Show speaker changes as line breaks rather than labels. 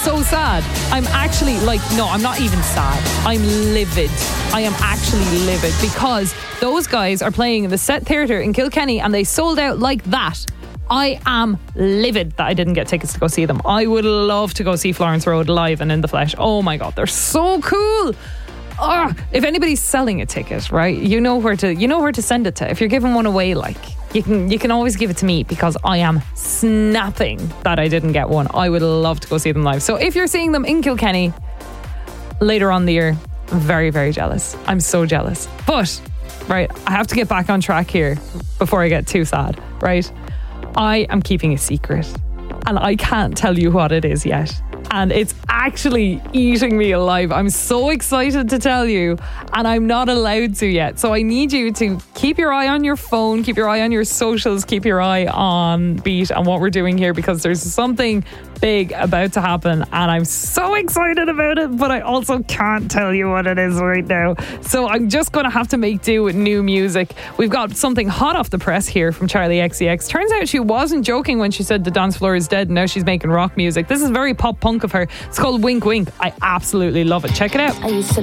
so sad. I'm actually no, I'm not even sad. I'm livid. I am actually livid because those guys are playing in the Set Theatre in Kilkenny and they sold out like that. I am livid that I didn't get tickets to go see them. I would love to go see Florence Road live and in the flesh. Oh my God, they're so cool. If anybody's selling a ticket, right, you know where to send it to. If you're giving one away, you can always give it to me because I am snapping that I didn't get one. I would love to go see them live. So if you're seeing them in Kilkenny later on in the year, I'm very, very jealous. I'm so jealous. But, right, I have to get back on track here before I get too sad, right? I am keeping a secret and I can't tell you what it is yet. And it's actually eating me alive. I'm so excited to tell you, and I'm not allowed to yet. So I need you to keep your eye on your phone, keep your eye on your socials, keep your eye on Beat and what we're doing here, because there's something big about to happen and I'm so excited about it, but I also can't tell you what it is right now. So I'm just going to have to make do with new music. We've got something hot off the press here from Charlie XCX. Turns out she wasn't joking when she said the dance floor is dead and now she's making rock music. This is very pop punk of her. It's called Wink Wink. I absolutely love it. Check it out.
I used to